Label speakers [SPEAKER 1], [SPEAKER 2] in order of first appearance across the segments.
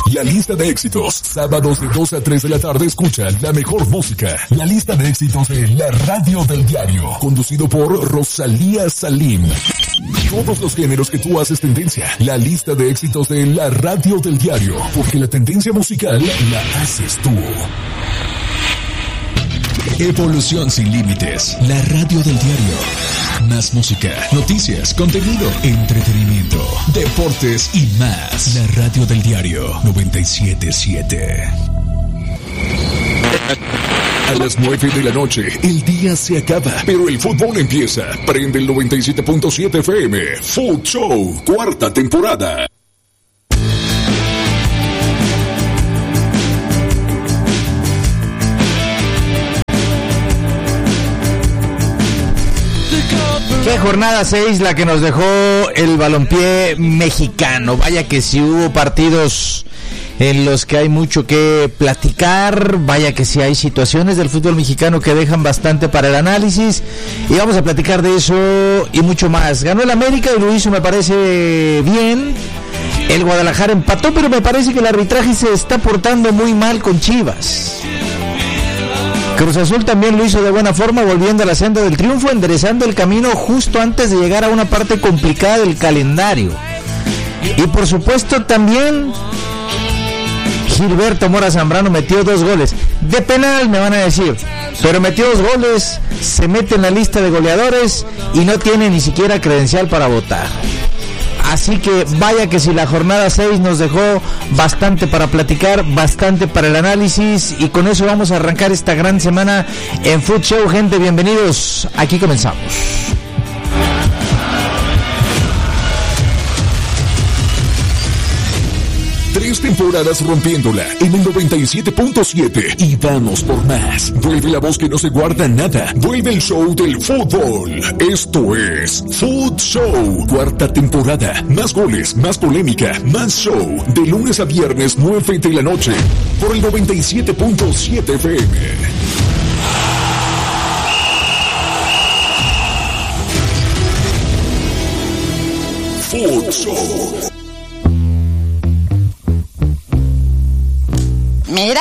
[SPEAKER 1] La lista de éxitos. Sábados de 2 a 3 de la tarde escucha la mejor música. La lista de éxitos de la radio del diario. Conducido por Rosalía Salim. Todos los géneros que tú haces tendencia. La lista de éxitos de la radio del diario. Porque la tendencia musical la haces tú. Evolución sin límites. La radio del diario. Más música, noticias, contenido, entretenimiento, deportes y más. La radio del diario 97.7. A las 9 de la noche, el día se acaba, pero el fútbol empieza. Prende el 97.7 FM. Food Show, cuarta temporada.
[SPEAKER 2] Qué jornada 6 la que nos dejó el balompié mexicano. Vaya que sí hubo partidos en los que hay mucho que platicar. Vaya que sí hay situaciones del fútbol mexicano que dejan bastante para el análisis. Y vamos a platicar de eso y mucho más. Ganó el América y lo hizo, me parece, bien. El Guadalajara empató, pero me parece que el arbitraje se está portando muy mal con Chivas. Cruz Azul también lo hizo de buena forma, volviendo a la senda del triunfo, enderezando el camino justo antes de llegar a una parte complicada del calendario. Y por supuesto también Gilberto Mora Zambrano metió 2 goles. De penal me van a decir, pero metió 2 goles, se mete en la lista de goleadores y no tiene ni siquiera credencial para votar. Así que vaya que si la jornada 6 nos dejó bastante para platicar, bastante para el análisis, y con eso vamos a arrancar esta gran semana en Food Show. Gente, bienvenidos, aquí comenzamos.
[SPEAKER 1] 3 temporadas rompiéndola en el 97.7 y vamos por más. Vuelve la voz que no se guarda nada. Vuelve el show del fútbol. Esto es Food Show, cuarta temporada. Más goles, más polémica, más show. De lunes a viernes, 9 de la noche, por el 97.7 FM. Food Show.
[SPEAKER 3] Mira.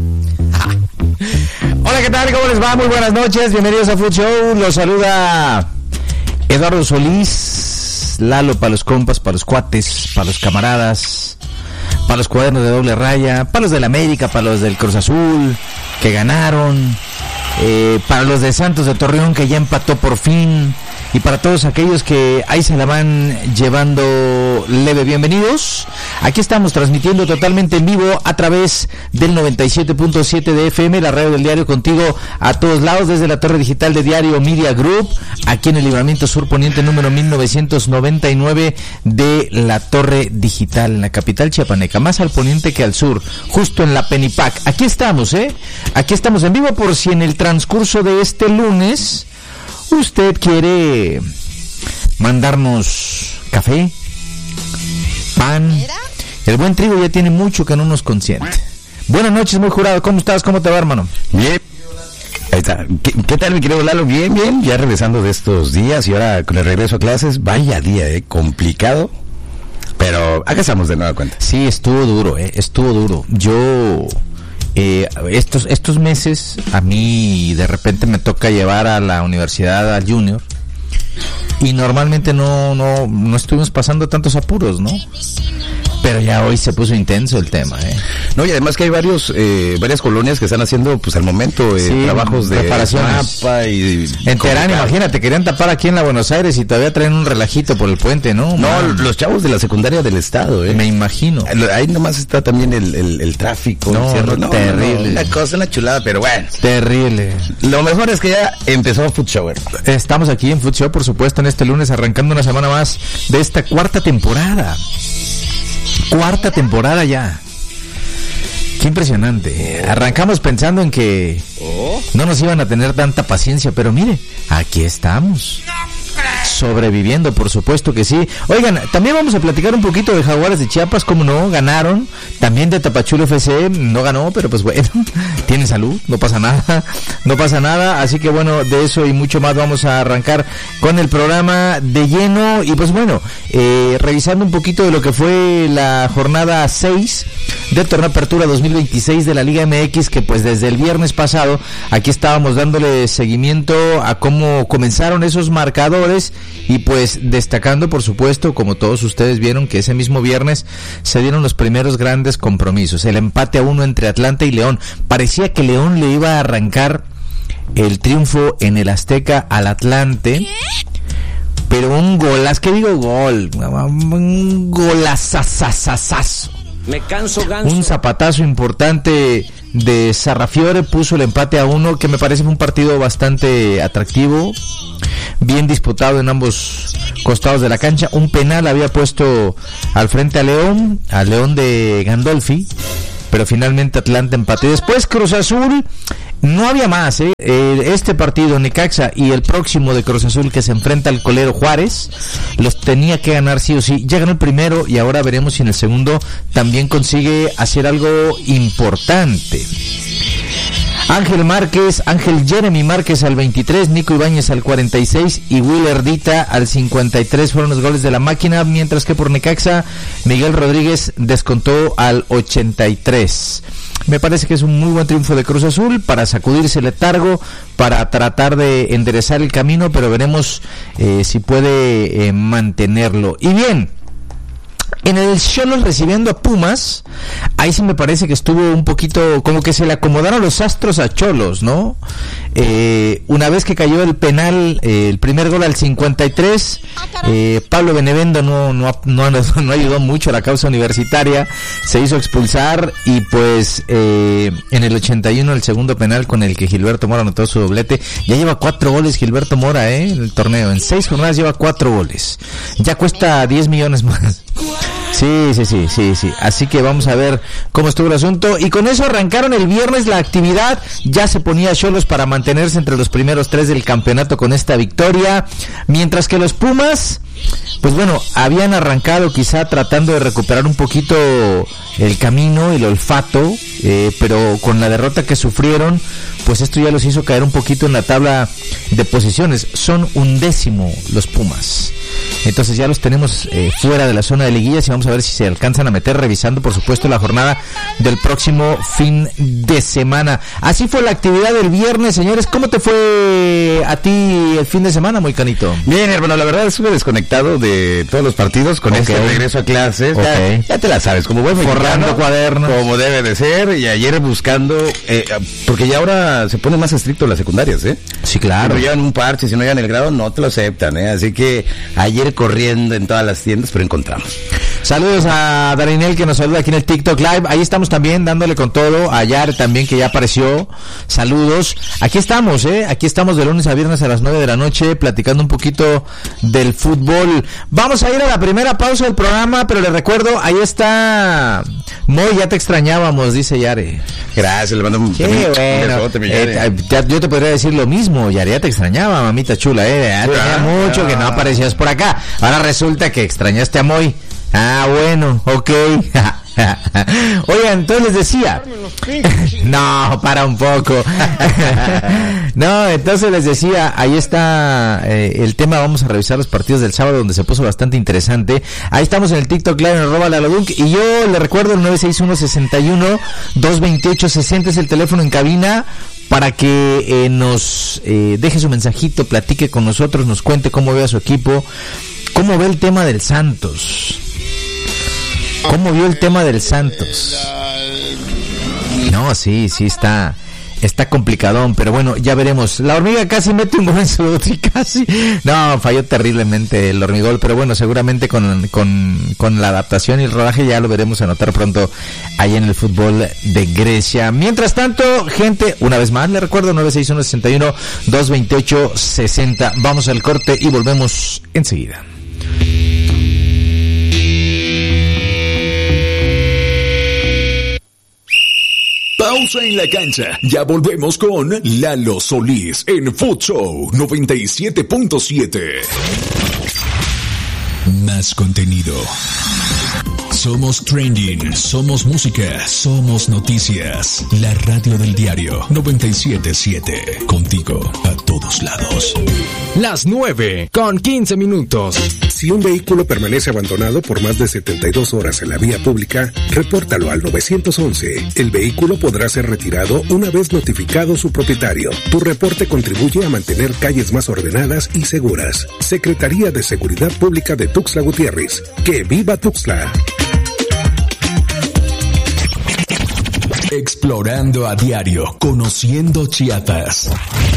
[SPEAKER 2] Hola, ¿qué tal? ¿Cómo les va? Muy buenas noches. Bienvenidos a Food Show. Los saluda Eduardo Solís. Lalo para los compas, para los cuates, para los camaradas, para los cuadernos de doble raya, para los del América, para los del Cruz Azul que ganaron, para los de Santos de Torreón que ya empató por fin, y para todos aquellos que ahí se la van llevando leve. Bienvenidos. Aquí estamos transmitiendo totalmente en vivo a través del 97.7 de FM, la radio del diario, contigo a todos lados desde la torre digital de Diario Media Group, aquí en el Libramiento Sur Poniente número 1999 de la torre digital, en la capital chiapaneca, más al poniente que al sur, justo en la Penipac. Aquí estamos, aquí estamos en vivo, por si en el transcurso de este lunes usted quiere mandarnos café, pan. El buen Trigo ya tiene mucho que no nos consiente. Buenas noches, muy jurado. ¿Cómo estás? ¿Cómo te va, hermano?
[SPEAKER 4] Bien. Ahí está. ¿Qué tal, mi querido Lalo? Bien, bien. Ya regresando de estos días y ahora con el regreso a clases. Vaya día, complicado. Pero acá estamos de nueva cuenta.
[SPEAKER 2] Sí, estuvo duro, estuvo duro. Yo... estos meses a mí de repente me toca llevar a la universidad al Junior y normalmente no estuvimos pasando tantos apuros, ¿no? Pero ya hoy se puso intenso el tema,
[SPEAKER 4] No, y además que hay varias colonias que están haciendo, pues al momento, trabajos de
[SPEAKER 2] reparaciones.
[SPEAKER 4] En
[SPEAKER 2] Terán, imagínate, querían tapar aquí en la Buenos Aires y todavía traen un relajito por el puente, ¿no?
[SPEAKER 4] No, los chavos de la secundaria del estado,
[SPEAKER 2] Me imagino.
[SPEAKER 4] Ahí nomás está también el tráfico.
[SPEAKER 2] Terrible.
[SPEAKER 4] Una chulada, pero bueno.
[SPEAKER 2] Terrible.
[SPEAKER 4] Lo mejor es que ya empezó Food Show.
[SPEAKER 2] Estamos aquí en Food Show, por supuesto, en este lunes, arrancando una semana más de esta cuarta temporada. Cuarta temporada ya. Qué impresionante. Arrancamos pensando en que no nos iban a tener tanta paciencia, pero mire, aquí estamos. Sobreviviendo, por supuesto que sí. Oigan, también vamos a platicar un poquito de Jaguares de Chiapas, como no, ganaron. También de Tapachula FC, no ganó, pero pues bueno, tiene salud, no pasa nada. Así que bueno, de eso y mucho más vamos a arrancar con el programa de lleno. Y pues bueno, revisando un poquito de lo que fue la jornada 6 del torneo Apertura 2026 de la Liga MX, que pues desde el viernes pasado aquí estábamos dándole seguimiento a cómo comenzaron esos marcadores y pues destacando, por supuesto, como todos ustedes vieron, que ese mismo viernes se dieron los primeros grandes compromisos. El empate a 1 entre Atlanta y León. Parecía que León le iba a arrancar el triunfo en el Azteca al Atlante, pero un golazo, ¿qué digo gol? Un golazazazazazo.
[SPEAKER 3] Me canso ganso.
[SPEAKER 2] Un zapatazo importante de Sarrafiore puso el empate a 1, que me parece un partido bastante atractivo, bien disputado en ambos costados de la cancha. Un penal había puesto al frente al León de Gandolfi, pero finalmente Atlanta empató. Y después Cruz Azul, no había más, este partido Necaxa y el próximo de Cruz Azul, que se enfrenta al colero Juárez, los tenía que ganar sí o sí. Ya ganó el primero y ahora veremos si en el segundo también consigue hacer algo importante. Ángel Jeremy Márquez al 23, Nico Ibáñez al 46 y Will Erdita al 53 fueron los goles de la máquina, mientras que por Necaxa Miguel Rodríguez descontó al 83. Me parece que es un muy buen triunfo de Cruz Azul para sacudirse el letargo, para tratar de enderezar el camino, pero veremos si puede mantenerlo. Y bien, en el Xolos recibiendo a Pumas, ahí sí me parece que estuvo un poquito, como que se le acomodaron los astros a Xolos, ¿no? Una vez que cayó el penal, el primer gol al 53, Pablo Benevendo no ayudó mucho a la causa universitaria, se hizo expulsar y pues en el 81 el segundo penal con el que Gilberto Mora anotó su doblete. Ya lleva 4 goles Gilberto Mora, en el torneo, en 6 jornadas lleva 4 goles, ya cuesta 10 millones más. Sí. Así que vamos a ver cómo estuvo el asunto. Y con eso arrancaron el viernes la actividad. Ya se ponía Xolos para mantenerse entre los primeros 3 del campeonato con esta victoria. Mientras que los Pumas, pues bueno, habían arrancado quizá tratando de recuperar un poquito el camino y el olfato, pero con la derrota que sufrieron, pues esto ya los hizo caer un poquito en la tabla de posiciones. Son 11º los Pumas. Entonces ya los tenemos fuera de la zona de liguillas y vamos a ver si se alcanzan a meter, revisando por supuesto la jornada del próximo fin de semana. Así fue la actividad del viernes, señores. ¿Cómo te fue a ti el fin de semana, Moicanito?
[SPEAKER 4] Bien, hermano, la verdad estuve desconectado de todos los partidos con este regreso a clases. Ya te la sabes, como buen
[SPEAKER 2] forrando cuaderno,
[SPEAKER 4] como debe de ser. Y ayer buscando, porque ya ahora se pone más estricto las secundarias,
[SPEAKER 2] Sí, claro.
[SPEAKER 4] Si no llevan un parche, si no llevan el grado, no te lo aceptan, Así que ayer corriendo en todas las tiendas, pero encontramos.
[SPEAKER 2] Saludos a Darinel, que nos saluda aquí en el TikTok Live. Ahí estamos también dándole con todo. A Yar también, que ya apareció. Saludos. Aquí estamos, Aquí estamos de lunes a viernes a las 9 de la noche, platicando un poquito del fútbol. Vamos a ir a la primera pausa del programa, pero les recuerdo, ahí está Moy, ya te extrañábamos, dice Yare.
[SPEAKER 4] Gracias, le mando un
[SPEAKER 2] besote, mi Yare. Yo te podría decir lo mismo, Yare, ya te extrañaba, mamita chula, ya tenía mucho que no aparecías por acá. Ahora resulta que extrañaste a Moy. Ah, bueno, ok. Oigan, entonces les decía. No, para un poco. No, entonces les decía, ahí está el tema. Vamos a revisar los partidos del sábado, donde se puso bastante interesante. Ahí estamos en el TikTok Live, en @LaloDunk. Y yo le recuerdo, el 961-61-228-60 es el teléfono en cabina, para que nos deje su mensajito, platique con nosotros, nos cuente cómo ve a su equipo, cómo ve el tema del Santos. ¿Cómo vio el tema del Santos? No, sí, está complicadón, pero bueno, ya veremos. La hormiga casi mete un gol en su otro y casi. No, falló terriblemente el hormigol, pero bueno, seguramente con la adaptación y el rodaje ya lo veremos anotar pronto ahí en el fútbol de Grecia. Mientras tanto, gente, una vez más le recuerdo, 961-61-228-60. Vamos al corte y volvemos enseguida.
[SPEAKER 1] Pausa en la cancha. Ya volvemos con Lalo Solís en Food Show 97.7. Más contenido. Somos trending, somos música, somos noticias. La radio del diario 97.7. Contigo a todos lados.
[SPEAKER 3] Las 9:15.
[SPEAKER 5] Si un vehículo permanece abandonado por más de 72 horas en la vía pública, repórtalo al 911. El vehículo podrá ser retirado una vez notificado su propietario. Tu reporte contribuye a mantener calles más ordenadas y seguras. Secretaría de Seguridad Pública de Tuxtla Gutiérrez. ¡Que viva Tuxtla!
[SPEAKER 1] Explorando a diario, conociendo Chiapas.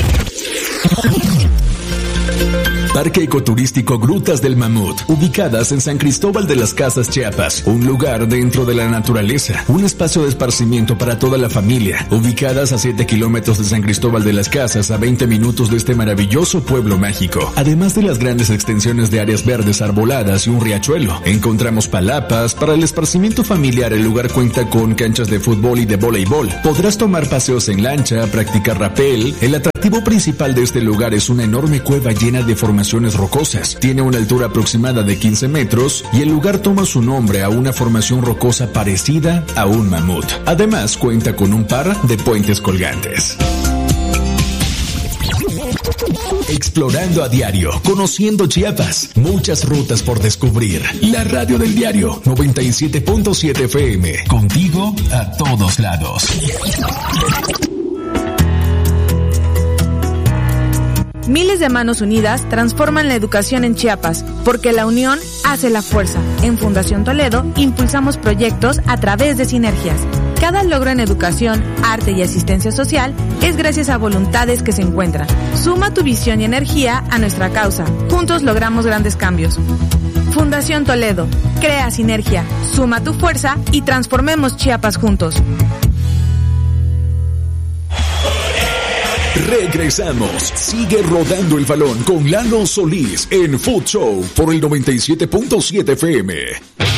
[SPEAKER 1] Parque Ecoturístico Grutas del Mamut, ubicadas en San Cristóbal de las Casas, Chiapas, un lugar dentro de la naturaleza, un espacio de esparcimiento para toda la familia, ubicadas a 7 kilómetros de San Cristóbal de las Casas, a 20 minutos de este maravilloso pueblo mágico. Además de las grandes extensiones de áreas verdes arboladas y un riachuelo, encontramos palapas. Para el esparcimiento familiar, el lugar cuenta con canchas de fútbol y de voleibol. Podrás tomar paseos en lancha, practicar rapel. El atractivo principal de este lugar es una enorme cueva llena de formaciones rocosas. Tiene una altura aproximada de 15 metros y el lugar toma su nombre a una formación rocosa parecida a un mamut. Además, cuenta con un par de puentes colgantes. Explorando a diario, conociendo Chiapas, muchas rutas por descubrir. La radio del diario 97.7 FM, contigo a todos lados.
[SPEAKER 6] Miles de manos unidas transforman la educación en Chiapas, porque la unión hace la fuerza. En Fundación Toledo impulsamos proyectos a través de sinergias. Cada logro en educación, arte y asistencia social es gracias a voluntades que se encuentran. Suma tu visión y energía a nuestra causa. Juntos logramos grandes cambios. Fundación Toledo, crea sinergia, suma tu fuerza y transformemos Chiapas juntos.
[SPEAKER 1] Regresamos. Sigue rodando el balón con Lalo Solís en Food Show por el 97.7 FM.